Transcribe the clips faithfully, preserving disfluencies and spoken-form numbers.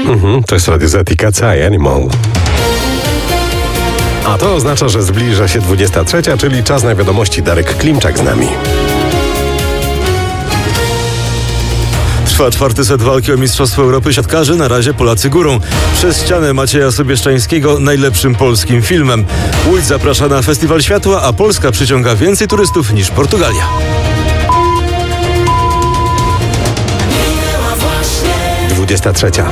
Mhm, to jest Radio Z i Cat's Eye Animal. A to oznacza, że zbliża się dwudziesta trzecia, czyli czas na wiadomości. Darek Klimczak z nami. Trwa czwarty set walki o Mistrzostwo Europy siatkarzy. Na razie Polacy górą. Przez ścianę Macieja Sobieszczańskiego najlepszym polskim filmem. Łódź zaprasza na Festiwal Światła, a Polska przyciąga więcej turystów niż Portugalia. dwudziesta trzecia.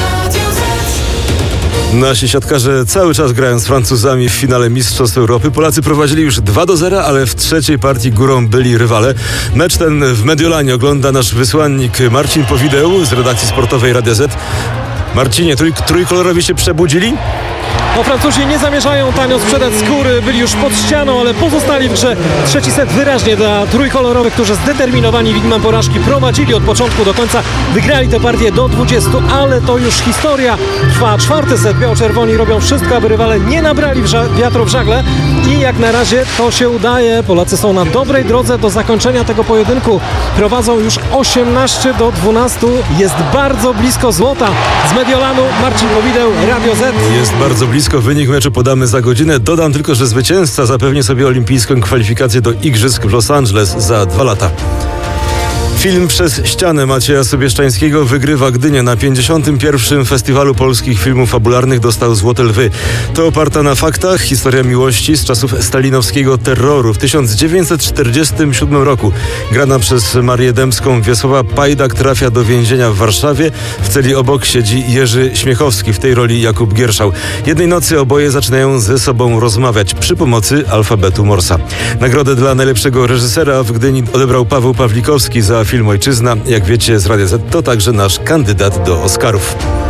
Nasi siatkarze cały czas grają z Francuzami w finale Mistrzostw Europy. Polacy prowadzili już dwa do zera, ale w trzeciej partii górą byli rywale. Mecz ten w Mediolanie ogląda nasz wysłannik Marcin Powideł z redakcji sportowej Radia Z. Marcinie, trój, trójkolorowi się przebudzili? No, Francuzi nie zamierzają tanio sprzedać skóry, byli już pod ścianą, ale pozostali w grze. Trzeci set wyraźnie dla trójkolorowych, którzy zdeterminowani widmem porażki prowadzili od początku do końca. Wygrali tę partię do dwudziestu, ale to już historia. Trwa czwarty set, biało-czerwoni robią wszystko, aby rywale nie nabrali w wiatru w żagle i jak na razie to się udaje. Polacy są na dobrej drodze do zakończenia tego pojedynku. Prowadzą już osiemnaście do dwunastu. Jest bardzo blisko złota. Z Mediolanu Marcin Powideł, Radio Z. Jest bardzo blisko. Wynik meczu podamy za godzinę. Dodam tylko, że zwycięzca zapewni sobie olimpijską kwalifikację do Igrzysk w Los Angeles za dwa lata. Film Przez ścianę Macieja Sobieszczańskiego wygrywa Gdynię. Na pięćdziesiątym pierwszym Festiwalu Polskich Filmów Fabularnych dostał Złote Lwy. To oparta na faktach historia miłości z czasów stalinowskiego terroru. W tysiąc dziewięćset czterdziestym siódmym roku grana przez Marię Dębską Wiesława Pajdak trafia do więzienia w Warszawie. W celi obok siedzi Jerzy Śmiechowski, w tej roli Jakub Gierszał. Jednej nocy oboje zaczynają ze sobą rozmawiać przy pomocy alfabetu Morsa. Nagrodę dla najlepszego reżysera w Gdyni odebrał Paweł Pawlikowski za film Ojczyzna. Jak wiecie z Radia Z, to także nasz kandydat do Oscarów.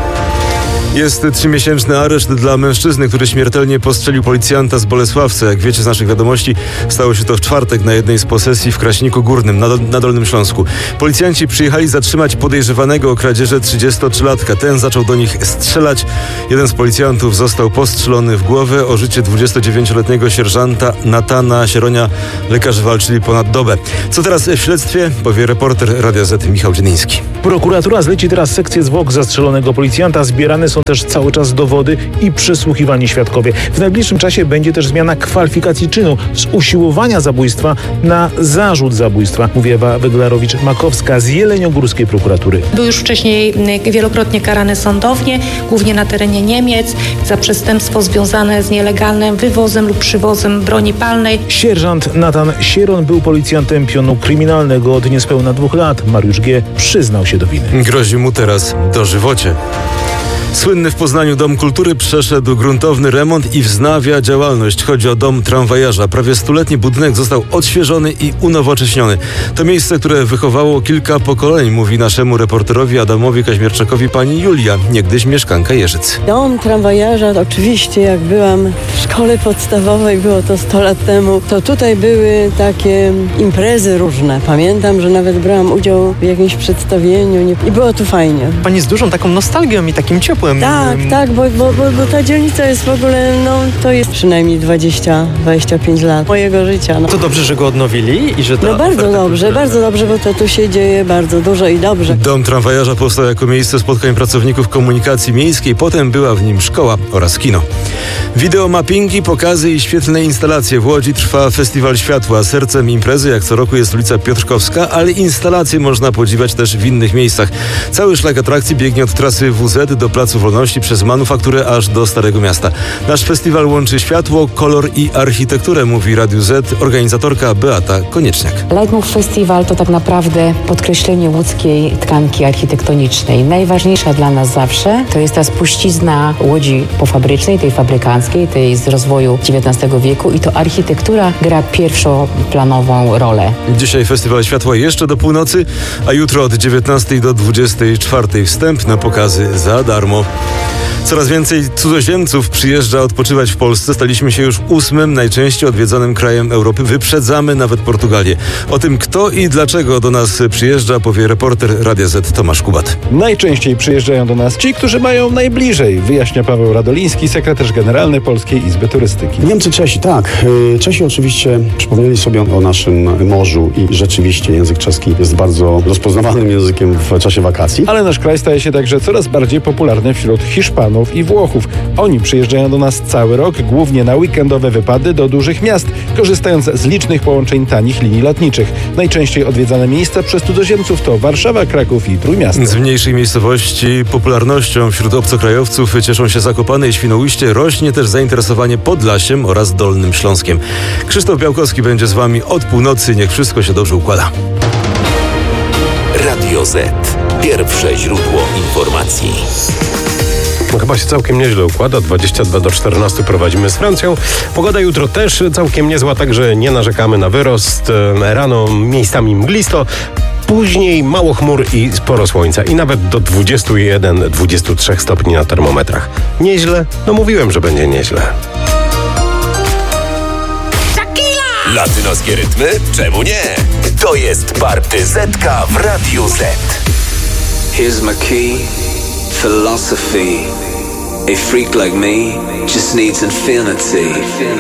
Jest trzymiesięczny areszt dla mężczyzny, który śmiertelnie postrzelił policjanta z Bolesławca. Jak wiecie z naszych wiadomości, stało się to w czwartek na jednej z posesji w Kraśniku Górnym na, do, na Dolnym Śląsku. Policjanci przyjechali zatrzymać podejrzewanego o kradzieży trzydziestotrzylatka. Ten zaczął do nich strzelać. Jeden z policjantów został postrzelony w głowę. O życie dwudziestodziewięcioletniego sierżanta Natana Sieronia lekarze walczyli ponad dobę. Co teraz w śledztwie? Powie reporter Radia Z Michał Dzieniński. Prokuratura zleci teraz sekcję zwłok zastrzelonego policjanta. Zbierane są też cały czas dowody i przesłuchiwani świadkowie. W najbliższym czasie będzie też zmiana kwalifikacji czynu z usiłowania zabójstwa na zarzut zabójstwa, mówi Ewa Weglarowicz-Makowska z jeleniogórskiej prokuratury. Był już wcześniej wielokrotnie karany sądownie, głównie na terenie Niemiec, za przestępstwo związane z nielegalnym wywozem lub przywozem broni palnej. Sierżant Natan Sieron był policjantem pionu kryminalnego od niespełna dwóch lat. Mariusz G. przyznał się do winy. Grozi mu teraz dożywocie. Słynny w Poznaniu Dom Kultury przeszedł gruntowny remont i wznawia działalność. Chodzi o dom tramwajarza. Prawie stuletni budynek został odświeżony i unowocześniony. To miejsce, które wychowało kilka pokoleń, mówi naszemu reporterowi Adamowi Kaźmierczakowi pani Julia, niegdyś mieszkanka Jeżyc. Dom tramwajarza, oczywiście jak byłam w szkole podstawowej, było to sto lat temu, to tutaj były takie imprezy różne. Pamiętam, że nawet brałam udział w jakimś przedstawieniu i było tu fajnie. Pani z dużą taką nostalgią i takim ciepłem. Tak, tak, bo, bo, bo, bo ta dzielnica jest w ogóle, no to jest przynajmniej dwadzieścia do dwudziestu pięciu lat mojego życia. No. To dobrze, że go odnowili i że ta No bardzo dobrze, bardzo dobrze, bo to tu się dzieje bardzo dużo i dobrze. Dom tramwajarza powstał jako miejsce spotkań pracowników komunikacji miejskiej, potem była w nim szkoła oraz kino. Wideomappingi, pokazy i świetlne instalacje. W Łodzi trwa Festiwal Światła. Sercem imprezy jak co roku jest ulica Piotrkowska, ale instalacje można podziwiać też w innych miejscach. Cały szlak atrakcji biegnie od trasy W Z do Placu Wolności przez Manufakturę aż do Starego Miasta. Nasz festiwal łączy światło, kolor i architekturę, mówi Radiu Z organizatorka Beata Konieczniak. Leitmotiv Festiwal to tak naprawdę podkreślenie łódzkiej tkanki architektonicznej. Najważniejsza dla nas zawsze to jest ta spuścizna Łodzi pofabrycznej, tej fabrykanckiej, tej z rozwoju dziewiętnastego wieku i to architektura gra pierwszoplanową rolę. Dzisiaj Festiwal Światła jeszcze do północy, a jutro od dziewiętnastej do dwudziestej czwartej wstęp na pokazy za darmo. Coraz więcej cudzoziemców przyjeżdża odpoczywać w Polsce. Staliśmy się już ósmym najczęściej odwiedzanym krajem Europy. Wyprzedzamy nawet Portugalię. O tym, kto i dlaczego do nas przyjeżdża, powie reporter Radia Z Tomasz Kubat. Najczęściej przyjeżdżają do nas ci, którzy mają najbliżej, wyjaśnia Paweł Radoliński, sekretarz generalny Polskiej Izby Turystyki. Niemcy, Czesi, tak. Czesi oczywiście przypomnieli sobie o naszym morzu i rzeczywiście język czeski jest bardzo rozpoznawalnym językiem w czasie wakacji. Ale nasz kraj staje się także coraz bardziej popularny popularny wśród Hiszpanów i Włochów. Oni przyjeżdżają do nas cały rok, głównie na weekendowe wypady do dużych miast, korzystając z licznych połączeń tanich linii lotniczych. Najczęściej odwiedzane miejsca przez cudzoziemców to Warszawa, Kraków i Trójmiasto. Z mniejszej miejscowości popularnością wśród obcokrajowców cieszą się Zakopane i Świnoujście. Rośnie też zainteresowanie Podlasiem oraz Dolnym Śląskiem. Krzysztof Białkowski będzie z Wami od północy. Niech wszystko się dobrze układa. Radio Z. Pierwsze źródło informacji. No, chyba się całkiem nieźle układa. dwadzieścia dwa do czternastu prowadzimy z Francją. Pogoda jutro też całkiem niezła, także nie narzekamy na wyrost. Rano miejscami mglisto. Później mało chmur i sporo słońca. I nawet do dwudziestu jeden do dwudziestu trzech stopni na termometrach. Nieźle? No mówiłem, że będzie nieźle. Latynoskie rytmy? Czemu nie? To jest Partyzetka w Radiu Z. Here's my key, philosophy. A freak like me just needs infinity.